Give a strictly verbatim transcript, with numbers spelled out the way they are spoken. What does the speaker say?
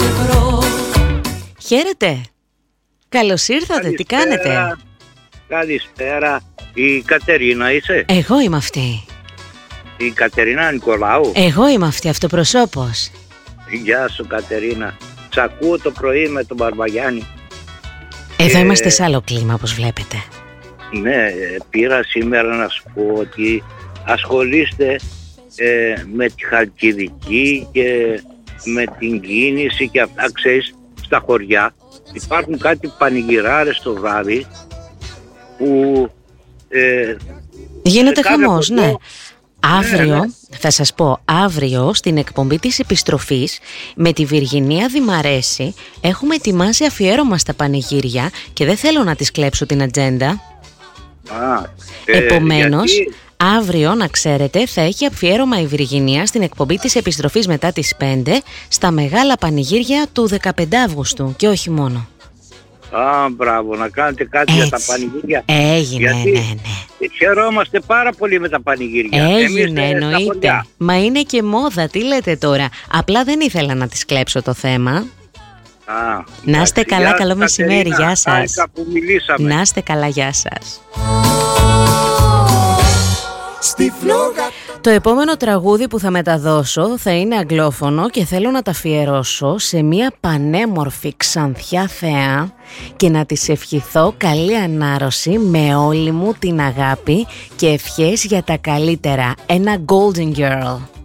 σε βρω. Χαίρετε. Καλώς ήρθατε. Καλησπέρα. Τι κάνετε? Καλησπέρα. Η Κατερίνα είσαι? Εγώ είμαι αυτή. Η Κατερίνα Νικολάου. Εγώ είμαι αυτή, αυτοπροσώπος. Γεια σου Κατερίνα. Σ' ακούω το πρωί με τον Μπαρμπαγιάννη. Εδώ Ε, είμαστε σε άλλο κλίμα, όπως βλέπετε. Ναι, πήρα σήμερα να σου πω ότι ασχολείστε ε, με τη Χαλκιδική και με την κίνηση και αυτά, ξέρεις, στα χωριά υπάρχουν κάτι πανηγυράρες το βράδυ που ε, Γίνεται σε κάθε χαμός, χωριό- ναι. Αύριο, Ναι, ναι. θα σας πω, αύριο στην εκπομπή της επιστροφής με τη Βιργινία Δημαρέση έχουμε ετοιμάσει αφιέρωμα στα πανηγύρια και δεν θέλω να της κλέψω την ατζέντα. Α, ε, Επομένως, γιατί- αύριο, να ξέρετε, θα έχει αφιέρωμα η Βιργινία στην εκπομπή της επιστροφής μετά τις πέντε στα μεγάλα πανηγύρια του δεκαπέντε Αυγούστου και όχι μόνο. Α, μπράβο, να κάνετε κάτι για τα Έτσι. πανηγύρια. Έγινε, Γιατί ναι, ναι. χαιρόμαστε πάρα πολύ με τα πανηγύρια. Έγινε, Εμείς, ε, στα εννοείται. χωριά. Μα είναι και μόδα, τι λέτε τώρα. Απλά δεν ήθελα να της κλέψω το θέμα. Α, Να είστε εντάξει. καλά, Γεια καλό σου, μεσημέρι, Κατερίνα. γεια σας. Χάρηκα που μιλήσαμε. Να είστε καλά, γεια σας. Στη φλόγα. Το επόμενο τραγούδι που θα μεταδώσω θα είναι αγγλόφωνο και θέλω να τα αφιερώσω σε μια πανέμορφη ξανθιά θεά και να της ευχηθώ καλή ανάρρωση με όλη μου την αγάπη και ευχές για τα καλύτερα. Ένα golden girl.